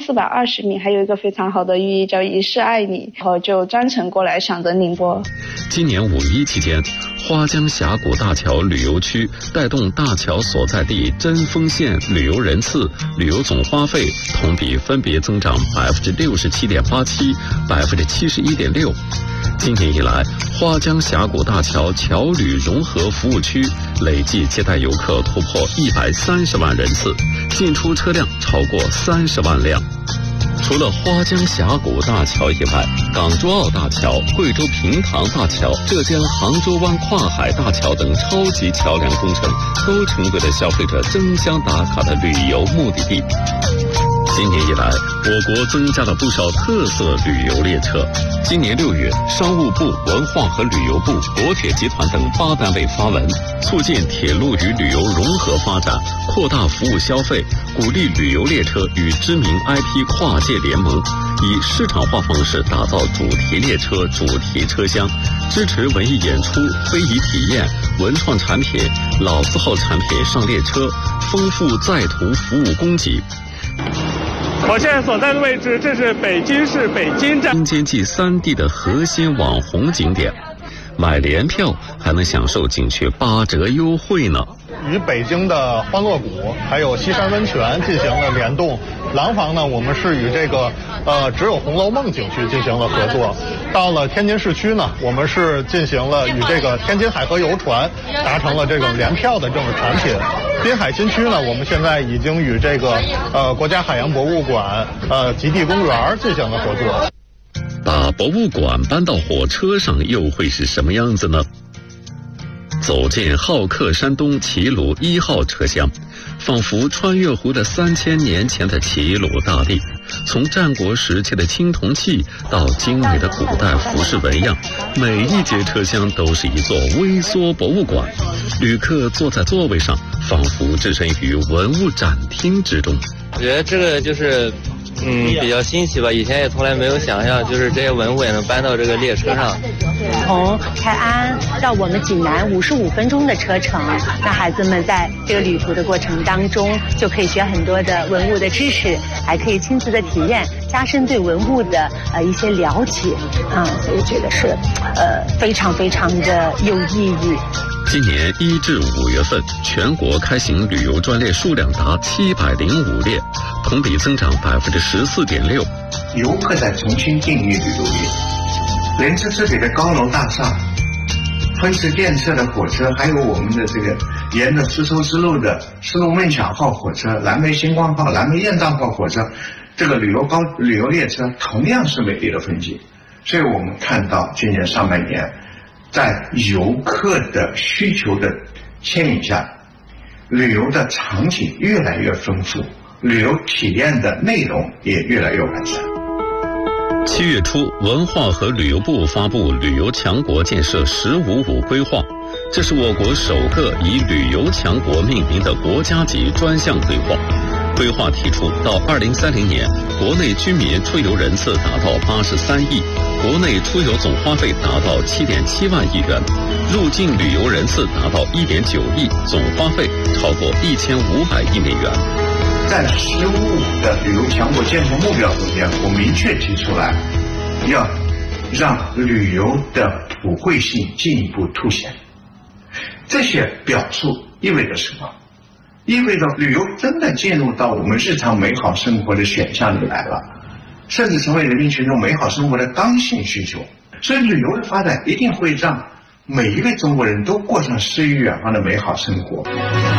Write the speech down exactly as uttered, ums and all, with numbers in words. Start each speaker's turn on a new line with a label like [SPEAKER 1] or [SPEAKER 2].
[SPEAKER 1] 四百二十米，还有一个非常好的寓意叫一世爱你，然后就专程过来想着宁波。
[SPEAKER 2] 今年五一期间，花江峡谷大桥旅游区带动大桥所在地贞丰县旅游人次、旅游总花费同比分别增长百分之六十七点八七、百分之七十一点六。今年以来，花江峡谷大桥桥旅融合服务区累计接待游客突破一百三十万人次，进出车辆超过三十万辆。除了花江峡谷大桥以外，港珠澳大桥、贵州平塘大桥、浙江杭州湾跨海大桥等超级桥梁工程都成为了消费者争相打卡的旅游目的地。今年以来，我国增加了不少特色旅游列车。今年六月，商务部、文化和旅游部、国铁集团等八单位发文，促进铁路与旅游融合发展，扩大服务消费，鼓励旅游列车与知名 I P 跨界联盟，以市场化方式打造主题列车、主题车厢，支持文艺演出、非遗体验、文创产品、老字号产品上列车，丰富在途服务供给。
[SPEAKER 3] 我现在所在的位置，这是北京市北京站，
[SPEAKER 2] 京津冀三地的核心网红景点，买联票还能享受景区八折优惠呢。
[SPEAKER 4] 与北京的欢乐谷还有西山温泉进行了联动，廊坊呢，我们是与这个呃只有红楼梦景区进行了合作。到了天津市区呢，我们是进行了与这个天津海河游船达成了这个联票的这种产品。滨海新区呢，我们现在已经与这个呃国家海洋博物馆、呃极地公园进行了合作。
[SPEAKER 2] 把博物馆搬到火车上又会是什么样子呢？走进好客山东齐鲁一号车厢，仿佛穿越回了三千年前的齐鲁大地。从战国时期的青铜器到精美的古代服饰纹样，每一节车厢都是一座微缩博物馆。旅客坐在座位上，仿佛置身于文物展厅之中。
[SPEAKER 5] 我觉得这个就是嗯，比较新奇吧，以前也从来没有想象，就是这些文物也能搬到这个列车上。
[SPEAKER 6] 从泰安到我们济南五十五分钟的车程，那孩子们在这个旅途的过程当中，就可以学很多的文物的知识，还可以亲自的体验，加深对文物的呃一些了解啊、嗯，所以觉得是呃非常非常的有意义。
[SPEAKER 2] 今年一至五月份，全国开行旅游专列数量达七百零五列，同比增长百分之十四点六。
[SPEAKER 7] 游客在重新定义旅游业，连着这里的高楼大厦、风驰电掣的火车，还有我们的这个沿着丝绸之路的丝路梦想号火车、蓝莓星光号、蓝莓艳照号火车，这个旅游高旅游列车同样是美丽的风景。所以我们看到今年上半年，在游客的需求的牵引下，旅游的场景越来越丰富，旅游体验的内容也越来越完善。
[SPEAKER 2] 七月初，文化和旅游部发布旅游强国建设“十五五”规划，这是我国首个以旅游强国命名的国家级专项规划。规划提出，到二零三零年，国内居民出游人次达到八十三亿，国内出游总花费达到七点七万亿元，入境旅游人次达到一点九亿，总花费超过一千五百亿美元。
[SPEAKER 7] 在“十五五”的旅游强国建设目标中间，我明确提出来，要让旅游的普惠性进一步凸显。这些表述意味着什么？意味着旅游真的进入到我们日常美好生活的选项里来了，甚至成为人民群众美好生活的刚性需求。所以，旅游的发展一定会让每一位中国人都过上诗与远方的美好生活。